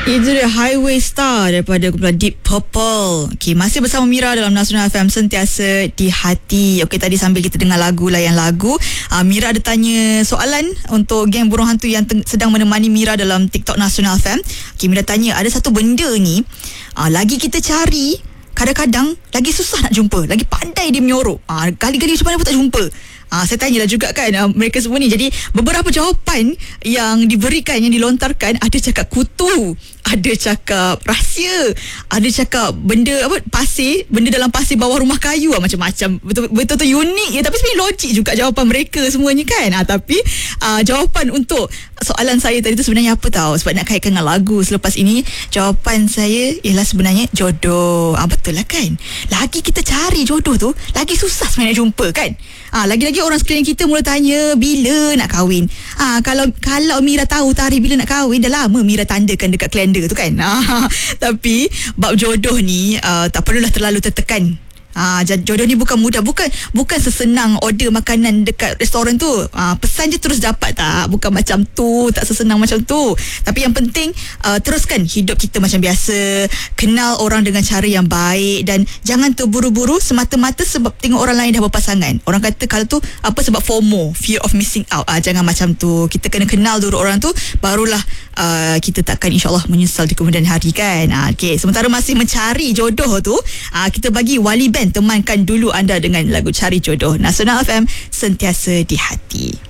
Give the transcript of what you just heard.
Itu dia Highway Star daripada kumpulan Deep Purple. Okay, masih bersama Mira dalam Nasional FM, sentiasa di hati. Okay, tadi sambil kita dengar lagu, layan lagu, Mira ada tanya soalan untuk geng burung hantu yang sedang menemani Mira dalam TikTok Nasional FM. Okay, Mira tanya, ada satu benda ni lagi kita cari, kadang-kadang lagi susah nak jumpa, lagi pandai dia menyorok, kali-kali macam mana pun tak jumpa. Saya tanyalah juga kan mereka semua ni. Jadi beberapa jawapan yang diberikan, yang dilontarkan, ada cakap kutu, ada cakap rahsia, ada cakap benda pasir, benda dalam pasir bawah rumah kayu, macam-macam. Betul-betul unik ya, tapi sebenarnya logik juga jawapan mereka semuanya kan. Tapi jawapan untuk soalan saya tadi tu sebenarnya apa tahu? Sebab nak kaitkan dengan lagu selepas ini, jawapan saya ialah sebenarnya jodoh. Betul lah kan. Lagi kita cari jodoh tu, lagi susah sebenarnya jumpa kan. Lagi-lagi orang sekeliling kita mula tanya bila nak kahwin. Kalau Mira tahu tarikh bila nak kahwin, dah lama Mira tandakan dekat kalender tu kan. Tapi bab jodoh ni tak perlulah terlalu tertekan. Jodoh ni bukan mudah, bukan sesenang order makanan dekat restoran tu. Pesan je terus dapat tak? Bukan macam tu, tak sesenang macam tu. Tapi yang penting teruskan hidup kita macam biasa, kenal orang dengan cara yang baik, dan jangan terburu-buru semata-mata sebab tengok orang lain dah berpasangan. Orang kata kalau tu sebab FOMO, fear of missing out. Jangan macam tu. Kita kena kenal dulu orang tu, barulah kita takkan insyaAllah menyesal di kemudian hari kan. Okay, sementara masih mencari jodoh tu, kita bagi Wali Band temankan dulu anda dengan lagu Cari Jodoh. Nasional FM, sentiasa di hati.